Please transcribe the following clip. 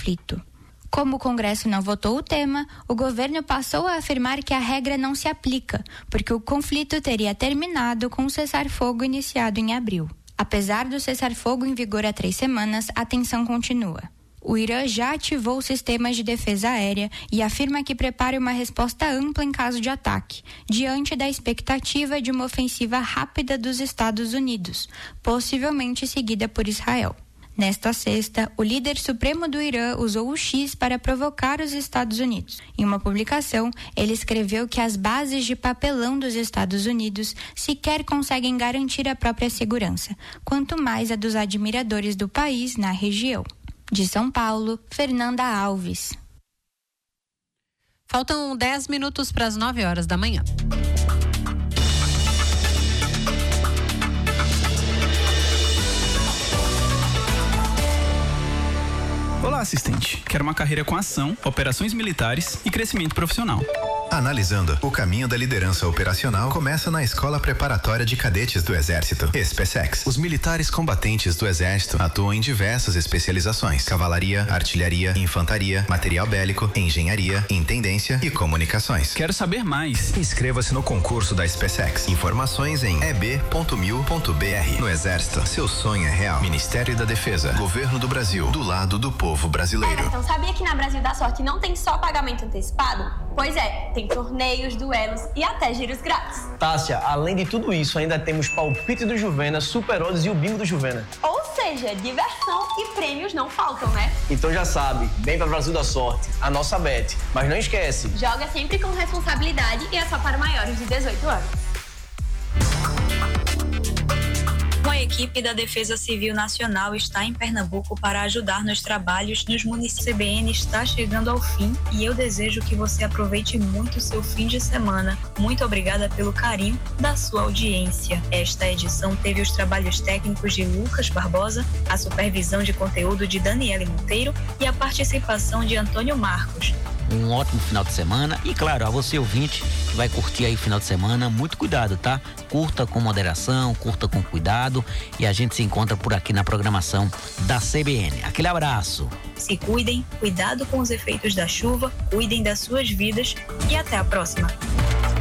conflito. Como o Congresso não votou o tema, o governo passou a afirmar que a regra não se aplica, porque o conflito teria terminado com o cessar-fogo iniciado em abril. Apesar do cessar-fogo em vigor há 3 semanas, a tensão continua. O Irã já ativou sistemas de defesa aérea e afirma que prepara uma resposta ampla em caso de ataque, diante da expectativa de uma ofensiva rápida dos Estados Unidos, possivelmente seguida por Israel. Nesta sexta, o líder supremo do Irã usou o X para provocar os Estados Unidos. Em uma publicação, ele escreveu que as bases de papelão dos Estados Unidos sequer conseguem garantir a própria segurança, quanto mais a dos admiradores do país na região. De São Paulo, Fernanda Alves. Faltam 10 minutos para as 9 horas da manhã. Olá, assistente. Quero uma carreira com ação, operações militares e crescimento profissional. Analisando, o caminho da liderança operacional começa na Escola Preparatória de Cadetes do Exército, SPSEX. Os militares combatentes do Exército atuam em diversas especializações: cavalaria, artilharia, infantaria, material bélico, engenharia, intendência e comunicações. Quero saber mais. Inscreva-se no concurso da SPSEX. Informações em eb.mil.br. No Exército, seu sonho é real. Ministério da Defesa, Governo do Brasil, do lado do povo brasileiro. Então, sabia que na Brasil da Sorte não tem só pagamento antecipado? Pois é, tem torneios, duelos e até giros grátis. Tássia, além de tudo isso, ainda temos palpite do Juvena, Super Odds e o bingo do Juvena. Ou seja, diversão e prêmios não faltam, né? Então já sabe, vem para Brasil da Sorte, a nossa bet. Mas não esquece, joga sempre com responsabilidade e é só para maiores de 18 anos. A equipe da Defesa Civil Nacional está em Pernambuco para ajudar nos trabalhos nos municípios. A CBN está chegando ao fim e eu desejo que você aproveite muito o seu fim de semana. Muito obrigada pelo carinho da sua audiência. Esta edição teve os trabalhos técnicos de Lucas Barbosa, a supervisão de conteúdo de Daniele Monteiro e a participação de Antônio Marcos. Um ótimo final de semana e, claro, a você ouvinte que vai curtir aí o final de semana, muito cuidado, tá? Curta com moderação, curta com cuidado e a gente se encontra por aqui na programação da CBN. Aquele abraço. Se cuidem, cuidado com os efeitos da chuva, cuidem das suas vidas e até a próxima.